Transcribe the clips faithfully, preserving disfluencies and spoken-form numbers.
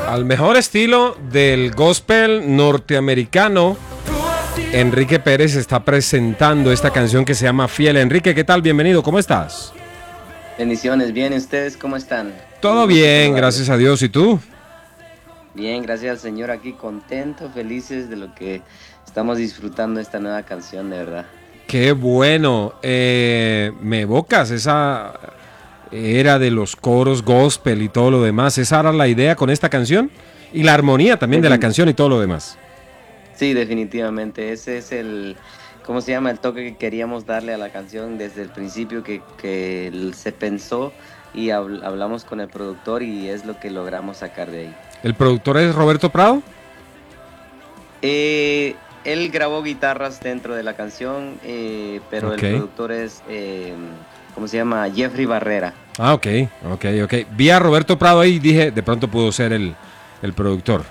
Al mejor estilo del gospel norteamericano, Enrique Pérez está presentando esta canción que se llama Fiel. Enrique, ¿qué tal? Bienvenido, ¿cómo estás? Bendiciones, bien, ¿ustedes cómo están? Todo bien, gracias a Dios. ¿Y tú? Bien, gracias al Señor, aquí contentos, felices de lo que estamos disfrutando esta nueva canción, de verdad. Qué bueno. Eh, me evocas esa era de los coros gospel y todo lo demás. ¿Esa era la idea con esta canción? Y la armonía también de la Defin- canción y todo lo demás. sí, definitivamente, ese es el, ¿cómo se llama? El toque que queríamos darle a la canción desde el principio que, que el- se pensó y habl- hablamos con el productor y es lo que logramos sacar de ahí. ¿El productor es Roberto Prado? Eh, él grabó guitarras dentro de la canción, eh, pero Ok. el productor es, eh, ¿cómo se llama? Jeffrey Barrera. Ah, ok, ok, ok. Vi a Roberto Prado ahí y dije, de pronto pudo ser el, el productor.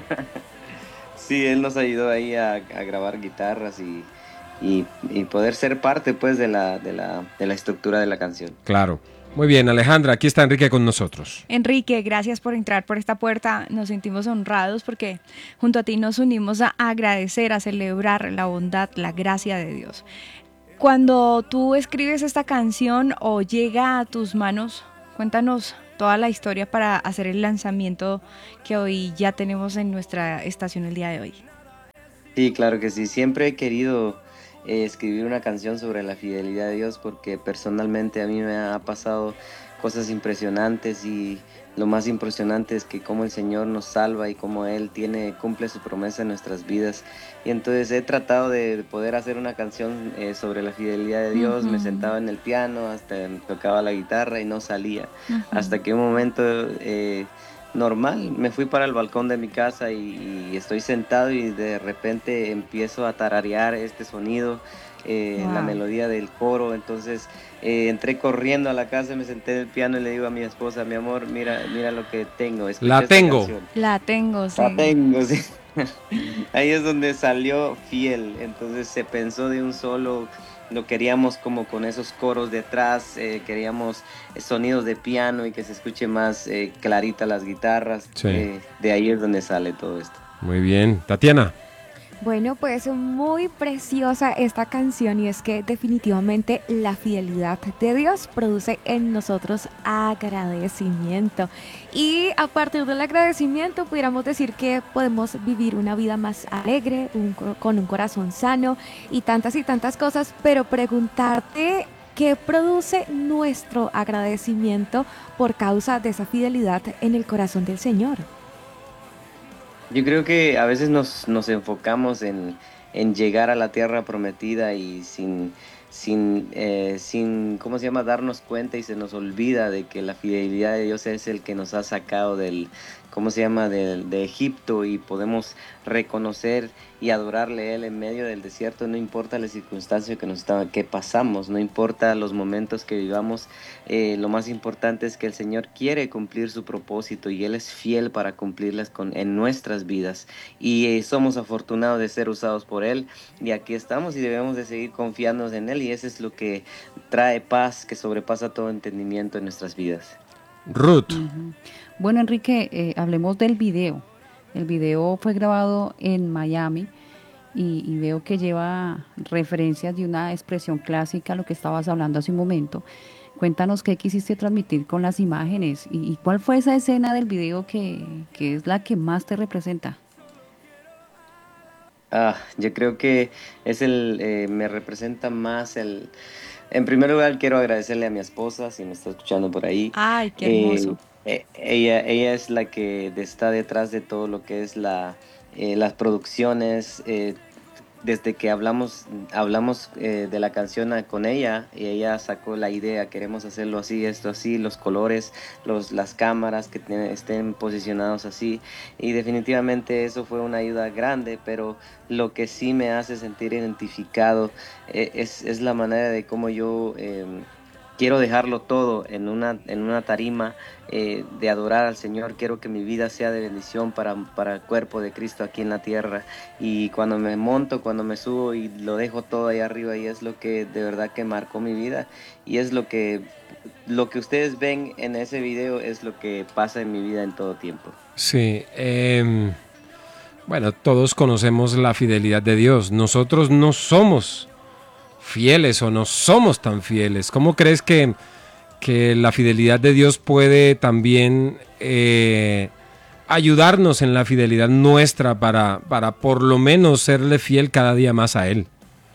Sí, él nos ayudó ahí a, a grabar guitarras y, y, y poder ser parte pues de la, de la, de la estructura de la canción. Claro. Muy bien, Alejandra, aquí está Enrique con nosotros. Enrique, gracias por entrar por esta puerta. Nos sentimos honrados porque junto a ti nos unimos a agradecer, a celebrar la bondad, la gracia de Dios. Cuando tú escribes esta canción o llega a tus manos, cuéntanos toda la historia para hacer el lanzamiento que hoy ya tenemos en nuestra estación el día de hoy. Sí, claro que sí. Siempre he querido eh, escribir una canción sobre la fidelidad de Dios porque personalmente a mí me ha pasado cosas impresionantes y lo más impresionante es que cómo el Señor nos salva y cómo Él tiene, cumple su promesa en nuestras vidas. Y entonces he tratado de poder hacer una canción eh, sobre la fidelidad de Dios. Me Ujú, sentaba en el piano, hasta tocaba la guitarra y no salía. ujú. Hasta que un momento... eh, normal, me fui para el balcón de mi casa y, y estoy sentado y de repente empiezo a tararear este sonido, eh, la Wow. melodía del coro. Entonces eh, entré corriendo a la casa, me senté en el piano y le digo a mi esposa, mi amor, mira, mira lo que tengo, escucha La esta tengo. canción. La tengo, La sí. tengo, sí. Ahí es donde salió Fiel. Entonces se pensó de un solo, lo queríamos como con esos coros detrás, eh, queríamos sonidos de piano y que se escuche más eh, clarita las guitarras. Sí, Eh, de ahí es donde sale todo esto. muy bien. Tatiana. Bueno, pues muy preciosa esta canción y es que definitivamente la fidelidad de Dios produce en nosotros agradecimiento. Y a partir del agradecimiento pudiéramos decir que podemos vivir una vida más alegre, un co- con un corazón sano y tantas y tantas cosas, pero preguntarte qué produce nuestro agradecimiento por causa de esa fidelidad en el corazón del Señor. Yo creo que a veces nos, nos enfocamos en, en llegar a la tierra prometida y sin, sin, eh, sin, ¿cómo se llama?, darnos cuenta y se nos olvida de que la fidelidad de Dios es el que nos ha sacado del, ¿cómo se llama?, del, de Egipto y podemos reconocer y adorarle a Él en medio del desierto, no importa la circunstancia que, nos está, que pasamos, no importa los momentos que vivamos. Eh, lo más importante es que el Señor quiere cumplir su propósito y Él es fiel para cumplirlas con, en nuestras vidas. Y eh, somos afortunados de ser usados por Él y aquí estamos y debemos de seguir confiando en Él y eso es lo que trae paz que sobrepasa todo entendimiento en nuestras vidas. Ruth. Ujú. Bueno, Enrique, eh, hablemos del video. El video fue grabado en Miami y, y veo que lleva referencias de una expresión clásica, lo que estabas hablando hace un momento. Cuéntanos qué quisiste transmitir con las imágenes y, y cuál fue esa escena del video que, que es la que más te representa. Ah, yo creo que es el, eh, me representa más el, en primer lugar quiero agradecerle a mi esposa, si me está escuchando por ahí. Ay, qué Eh, hermoso. e- ella, ella es la que está detrás de todo lo que es la, eh, las producciones. Eh, desde que hablamos, hablamos eh, de la canción a- con ella, y ella sacó la idea, queremos hacerlo así, esto así, los colores, los, las cámaras que tiene- estén posicionados así, y definitivamente eso fue una ayuda grande, pero lo que sí me hace sentir identificado eh, es, es la manera de cómo yo... em, quiero dejarlo todo en una, en una tarima eh, de adorar al Señor. Quiero que mi vida sea de bendición para, para el cuerpo de Cristo aquí en la tierra. Y cuando me monto, cuando me subo y lo dejo todo ahí arriba, y es lo que de verdad que marcó mi vida. Y es lo que, lo que ustedes ven en ese video, es lo que pasa en mi vida en todo tiempo. Sí, eh, bueno, todos conocemos la fidelidad de Dios. Nosotros no somos fieles o no somos tan fieles. ¿Cómo crees que, que la fidelidad de Dios puede también eh, ayudarnos en la fidelidad nuestra para, para por lo menos serle fiel cada día más a Él?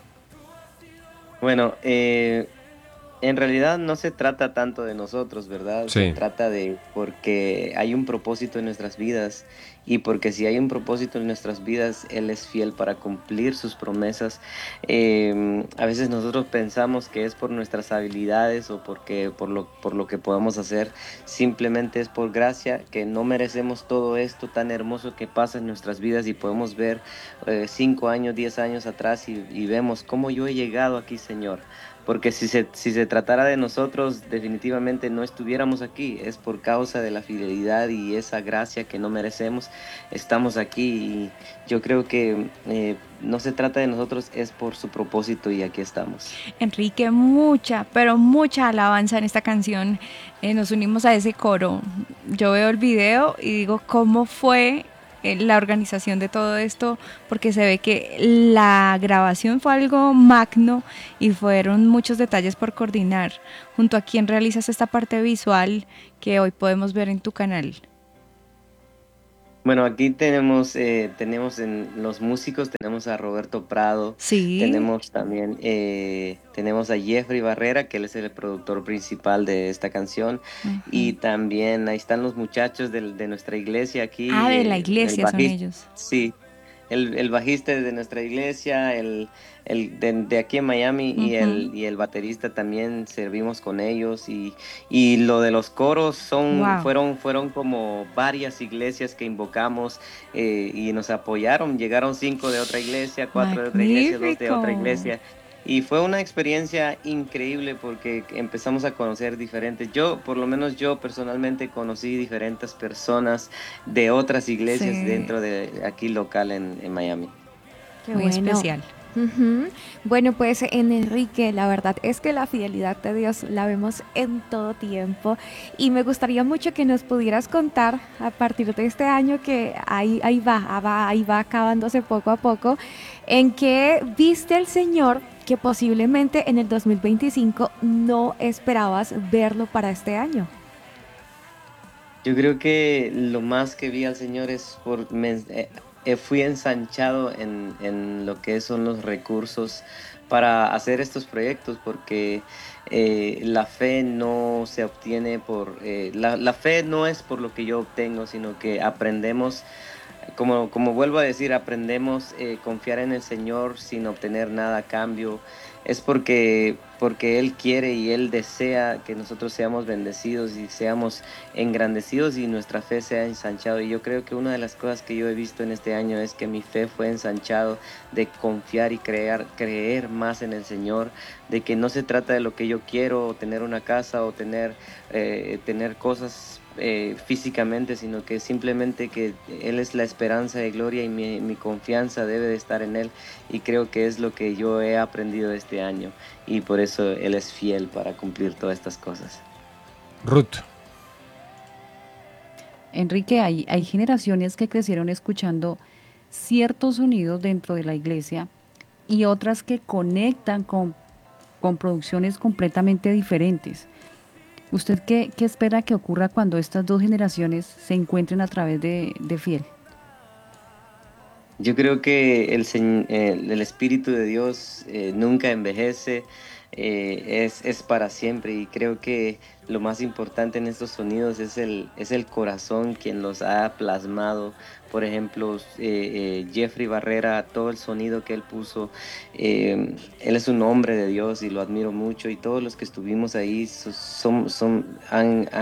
Bueno, eh, en realidad no se trata tanto de nosotros, ¿verdad? Se Sí. trata de porque hay un propósito en nuestras vidas, y porque si hay un propósito en nuestras vidas, Él es fiel para cumplir sus promesas. Eh, a veces nosotros pensamos que es por nuestras habilidades o porque por lo, por lo que podamos hacer. Simplemente es por gracia, que no merecemos todo esto tan hermoso que pasa en nuestras vidas, y podemos ver eh, cinco años, diez años atrás, y, y vemos cómo yo he llegado aquí, Señor. Porque si se, si se tratara de nosotros, definitivamente no estuviéramos aquí. Es por causa de la fidelidad y esa gracia que no merecemos, estamos aquí. Y yo creo que eh, no se trata de nosotros, es por su propósito, y aquí estamos. Enrique, mucha, pero mucha alabanza en esta canción. Eh, nos unimos a ese coro. Yo veo el video y digo, ¿cómo fue eh, la organización de todo esto? Porque se ve que la grabación fue algo magno y fueron muchos detalles por coordinar. ¿Junto a quién realizas esta parte visual que hoy podemos ver en tu canal? Bueno, aquí tenemos, eh, tenemos en los músicos, tenemos a Roberto Prado, Sí. tenemos también, eh, tenemos a Jeffrey Barrera, que él es el productor principal de esta canción, Uh-huh. y también ahí están los muchachos de, de nuestra iglesia aquí. Ah, de la eh, iglesia el son bajista, ellos. sí, el, el bajista de nuestra iglesia, el, el de, de aquí en Miami, Uh-huh. y el, y el baterista también servimos con ellos. Y, y lo de los coros son, Wow. fueron, fueron como varias iglesias que invocamos eh, y nos apoyaron. Llegaron cinco de otra iglesia, cuatro de otra iglesia, dos de otra iglesia. Y fue una experiencia increíble porque empezamos a conocer diferentes, yo, por lo menos yo personalmente conocí diferentes personas de otras iglesias Sí. dentro de aquí local en, en Miami. Qué muy bueno. Especial. Uh-huh. Bueno, pues en Enrique, la verdad es que la fidelidad de Dios la vemos en todo tiempo, y me gustaría mucho que nos pudieras contar a partir de este año, que ahí, ahí va, va, ahí va acabándose poco a poco, en qué viste al Señor que posiblemente en el dos mil veinticinco no esperabas verlo para este año. Yo creo que lo más que vi al Señor es por... Me, eh, fui ensanchado en, en lo que son los recursos para hacer estos proyectos, porque eh, la fe no se obtiene por... Eh, la, la fe no es por lo que yo obtengo, sino que aprendemos... Como, como vuelvo a decir, aprendemos a eh, confiar en el Señor sin obtener nada a cambio. Es porque, porque Él quiere y Él desea que nosotros seamos bendecidos y seamos engrandecidos, y nuestra fe sea ensanchado. Y yo creo que una de las cosas que yo he visto en este año es que mi fe fue ensanchado, de confiar y creer, creer más en el Señor, de que no se trata de lo que yo quiero, o tener una casa, o tener, eh, tener cosas Eh, físicamente, sino que simplemente que Él es la esperanza de gloria, y mi, mi confianza debe de estar en Él. Y creo que es lo que yo he aprendido este año, y por eso Él es fiel para cumplir todas estas cosas. Ruth. Enrique, hay, hay generaciones que crecieron escuchando ciertos sonidos dentro de la iglesia, y otras que conectan con, con producciones completamente diferentes. ¿Usted qué, qué espera que ocurra cuando estas dos generaciones se encuentren a través de, de Fiel? Yo creo que el, el, el Espíritu de Dios eh, nunca envejece, eh, es, es para siempre, y creo que lo más importante en estos sonidos es el, es el corazón quien los ha plasmado. Por ejemplo, eh, eh, Jeffrey Barrera, todo el sonido que él puso, eh, él es un hombre de Dios y lo admiro mucho, y todos los que estuvimos ahí son, son, han, han,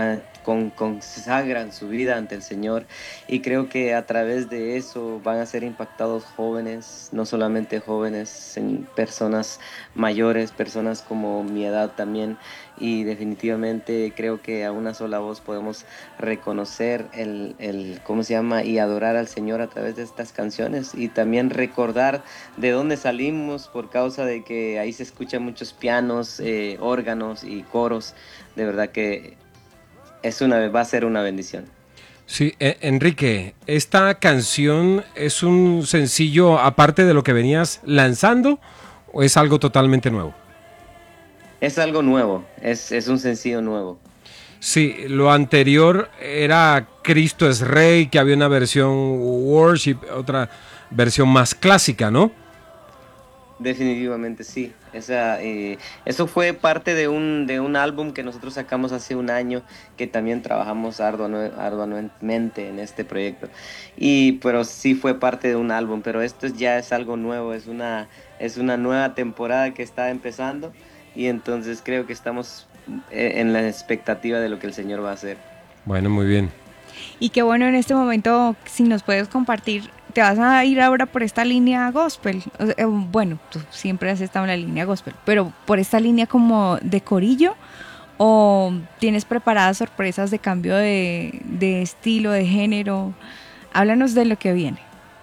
con, consagran su vida ante el Señor, y creo que a través de eso van a ser impactados jóvenes, no solamente jóvenes, en personas mayores, personas como mi edad también, y definitivamente creo que a una sola voz podemos reconocer el, el ¿cómo se llama? Y adorar al Señor a través de estas canciones, y también recordar de dónde salimos, por causa de que ahí se escuchan muchos pianos, eh, órganos y coros. De verdad que es una, va a ser una bendición. Sí, eh, Enrique, ¿esta canción es un sencillo aparte de lo que venías lanzando o es algo totalmente nuevo? Es algo nuevo, es, es un sencillo nuevo. Sí, lo anterior era Cristo es Rey, que había una versión worship, otra versión más clásica, ¿no? Definitivamente sí. Esa, eh, eso fue parte de un, de un álbum que nosotros sacamos hace un año, que también trabajamos arduo, arduamente en este proyecto. Y, pero sí fue parte de un álbum, pero esto ya es algo nuevo, es una, es una nueva temporada que está empezando, y entonces creo que estamos en la expectativa de lo que el Señor va a hacer. Bueno, muy bien. Y qué bueno en este momento, si nos puedes compartir, ¿te vas a ir ahora por esta línea gospel? O sea, bueno, tú siempre has estado en la línea gospel, pero ¿por esta línea como de corillo? ¿O tienes preparadas sorpresas de cambio de, de estilo, de género? Háblanos de lo que viene.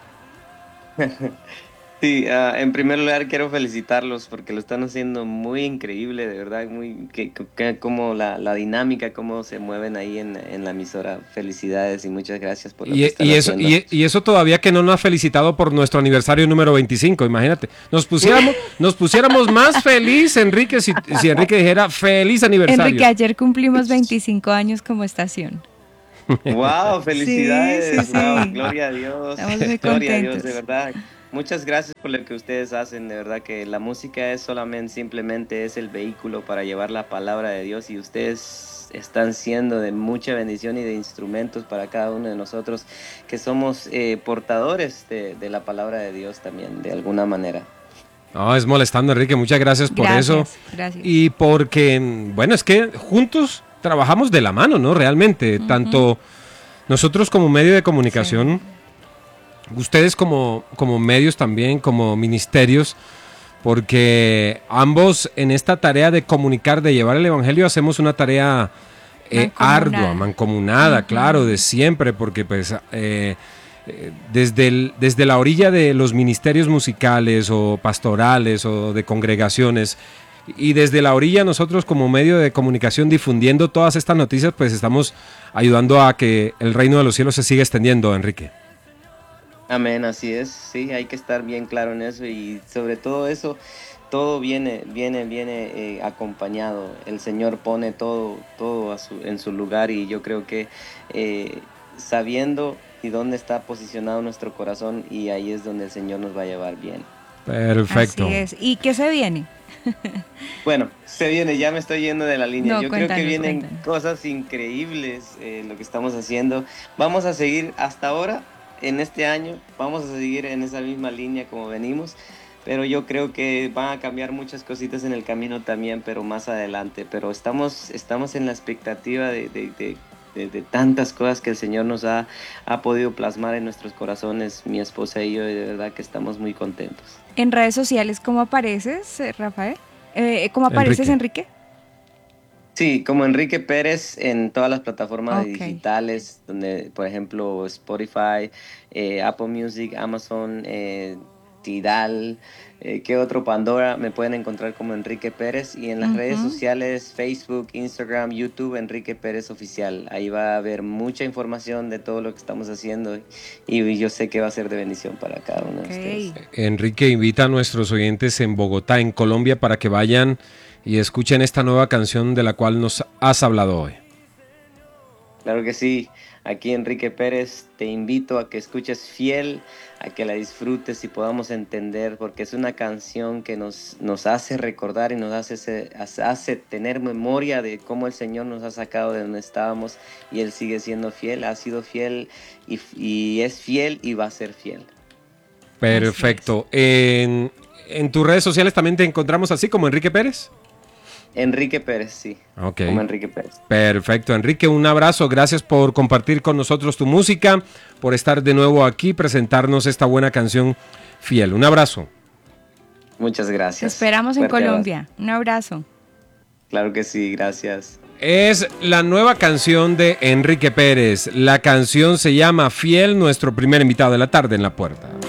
Sí, uh, en primer lugar quiero felicitarlos porque lo están haciendo muy increíble, de verdad, muy que, que como la, la dinámica, cómo se mueven ahí en, en la emisora. Felicidades y muchas gracias por lo y, que están y eso, haciendo. Y, y eso todavía que no nos ha felicitado por nuestro aniversario número veinticinco, imagínate. Nos pusiéramos, nos pusiéramos más feliz, Enrique, si, si Enrique dijera feliz aniversario. Enrique, ayer cumplimos veinticinco años como estación. ¡Wow! ¡Felicidades! Sí, sí, sí. Wow, gloria a Dios. Estamos muy Gloria a contentos. Dios, de verdad. Muchas gracias por lo que ustedes hacen, de verdad que la música es solamente, simplemente es el vehículo para llevar la palabra de Dios, y ustedes están siendo de mucha bendición y de instrumentos para cada uno de nosotros que somos eh, portadores de, de la palabra de Dios también, de alguna manera. No, es molestando, Enrique, muchas gracias por Gracias, eso. gracias. Y porque, bueno, es que juntos trabajamos de la mano, ¿no? Realmente, uh-huh. Tanto nosotros como medio de comunicación, sí. Ustedes como, como medios también, como ministerios, porque ambos en esta tarea de comunicar, de llevar el evangelio, hacemos una tarea eh, ardua, mancomunada, uh-huh. Claro, de siempre, porque pues eh, desde, el, desde la orilla de los ministerios musicales o pastorales o de congregaciones, y desde la orilla nosotros como medio de comunicación difundiendo todas estas noticias, pues estamos ayudando a que el reino de los cielos se siga extendiendo, Enrique. Amén, así es, sí, hay que estar bien claro en eso, y sobre todo eso, todo viene, viene, viene eh, acompañado. El Señor pone todo, todo a su, en su lugar, y yo creo que eh, sabiendo y dónde está posicionado nuestro corazón, y ahí es donde el Señor nos va a llevar bien. Perfecto. Así es. ¿Y qué se viene? Bueno, se viene, ya me estoy yendo de la línea. No, yo cuéntanos, creo que vienen cuéntanos. cosas increíbles, eh, lo que estamos haciendo. Vamos a seguir hasta ahora. En este año vamos a seguir en esa misma línea como venimos, pero yo creo que van a cambiar muchas cositas en el camino también, pero más adelante. Pero estamos, estamos en la expectativa de, de, de, de, de tantas cosas que el Señor nos ha, ha podido plasmar en nuestros corazones, mi esposa y yo, y de verdad que estamos muy contentos. En redes sociales, ¿cómo apareces, Rafael? Eh, ¿Cómo apareces, Enrique? Enrique? Sí, como Enrique Pérez en todas las plataformas Okay. digitales, donde por ejemplo Spotify, eh, Apple Music, Amazon, eh, Tidal, eh, ¿qué otro? Pandora, me pueden encontrar como Enrique Pérez, y en las uh-huh. redes sociales, Facebook, Instagram, YouTube, Enrique Pérez Oficial. Ahí va a haber mucha información de todo lo que estamos haciendo, y yo sé que va a ser de bendición para cada uno okay. de ustedes. Enrique invita a nuestros oyentes en Bogotá, en Colombia, para que vayan y escuchen esta nueva canción de la cual nos has hablado hoy. Claro que sí, aquí Enrique Pérez, te invito a que escuches Fiel, a que la disfrutes y podamos entender, porque es una canción que nos, nos hace recordar y nos hace, hace tener memoria de cómo el Señor nos ha sacado de donde estábamos, y Él sigue siendo fiel, ha sido fiel y, y es fiel y va a ser fiel. Perfecto. En, en tus redes sociales también te encontramos así como Enrique Pérez. Enrique Pérez, sí. Ok. Como Enrique Pérez. Perfecto, Enrique, un abrazo. Gracias por compartir con nosotros tu música, por estar de nuevo aquí, presentarnos esta buena canción Fiel. Un abrazo. Muchas gracias. Te esperamos en Fuerte Colombia. abrazo. Un abrazo. Claro que sí, gracias. Es la nueva canción de Enrique Pérez. La canción se llama Fiel, nuestro primer invitado de la tarde en La Puerta.